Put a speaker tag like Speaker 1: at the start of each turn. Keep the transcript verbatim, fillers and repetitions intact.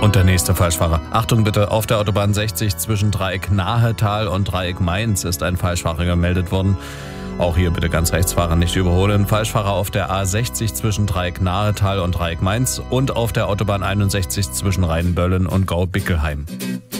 Speaker 1: Und der nächste Falschfahrer. Achtung bitte, auf der Autobahn sechzig zwischen Dreieck Nahetal und Dreieck Mainz ist ein Falschfahrer gemeldet worden. Auch hier bitte ganz Rechtsfahrer nicht überholen. Falschfahrer auf der A sechzig zwischen Dreieck Nahetal und Dreieck Mainz und auf der Autobahn einundsechzig zwischen Rheinböllen und Gau-Bickelheim.